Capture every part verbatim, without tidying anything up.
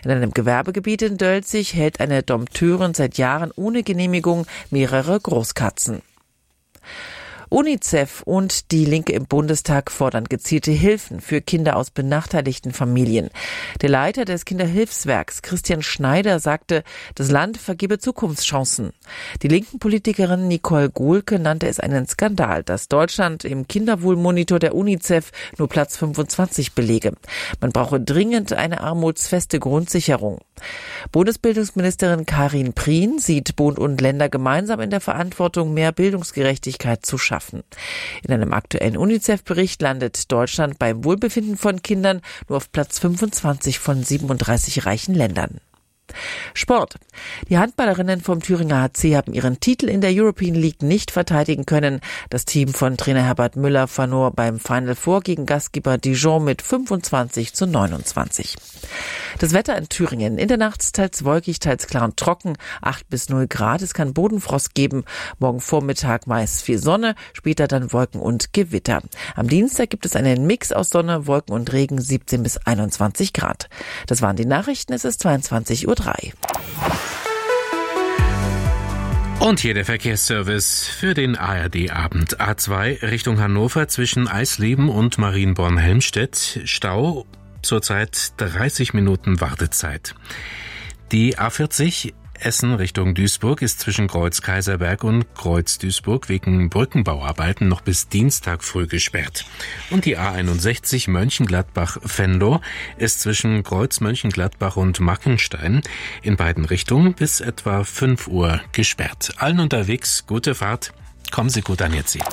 In einem Gewerbegebiet in Dölzig hält eine Dompteurin seit Jahren ohne Genehmigung mehrere Großkatzen. UNICEF und die Linke im Bundestag fordern gezielte Hilfen für Kinder aus benachteiligten Familien. Der Leiter des Kinderhilfswerks, Christian Schneider, sagte, das Land vergebe Zukunftschancen. Die linken Politikerin Nicole Gohlke nannte es einen Skandal, dass Deutschland im Kinderwohlmonitor der UNICEF nur Platz fünfundzwanzig belege. Man brauche dringend eine armutsfeste Grundsicherung. Bundesbildungsministerin Karin Prien sieht Bund und Länder gemeinsam in der Verantwortung, mehr Bildungsgerechtigkeit zu schaffen. In einem aktuellen UNICEF-Bericht landet Deutschland beim Wohlbefinden von Kindern nur auf Platz fünfundzwanzig von siebenunddreißig reichen Ländern. Sport. Die Handballerinnen vom Thüringer H C haben ihren Titel in der European League nicht verteidigen können. Das Team von Trainer Herbert Müller verlor beim Final Four gegen Gastgeber Dijon mit fünfundzwanzig zu neunundzwanzig. Das Wetter in Thüringen. In der Nacht teils wolkig, teils klar und trocken. acht bis null Grad. Es kann Bodenfrost geben. Morgen Vormittag meist viel Sonne, später dann Wolken und Gewitter. Am Dienstag gibt es einen Mix aus Sonne, Wolken und Regen, siebzehn bis einundzwanzig Grad. Das waren die Nachrichten. Es ist zweiundzwanzig Uhr drei. Und hier der Verkehrsservice für den A R D-Abend. A zwei Richtung Hannover zwischen Eisleben und Marienborn-Helmstedt. Stau, zurzeit dreißig Minuten Wartezeit. Die A vierzig Essen Richtung Duisburg ist zwischen Kreuz Kaiserberg und Kreuz Duisburg wegen Brückenbauarbeiten noch bis Dienstag früh gesperrt. Und die A einundsechzig Mönchengladbach-Venlo ist zwischen Kreuz Mönchengladbach und Mackenstein in beiden Richtungen bis etwa fünf Uhr gesperrt. Allen unterwegs gute Fahrt. Kommen Sie gut an Ihr Ziel.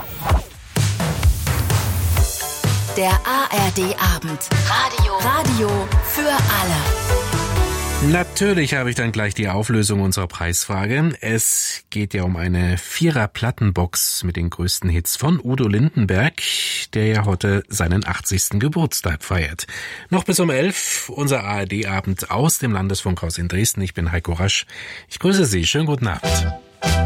Der A R D-Abend. Radio. Radio für alle. Natürlich habe ich dann gleich die Auflösung unserer Preisfrage. Es geht ja um eine Vierer-Plattenbox mit den größten Hits von Udo Lindenberg, der ja heute seinen achtzigsten Geburtstag feiert. Noch bis um elf unser A R D-Abend aus dem Landesfunkhaus in Dresden. Ich bin Heiko Rasch. Ich grüße Sie. Schönen guten Abend.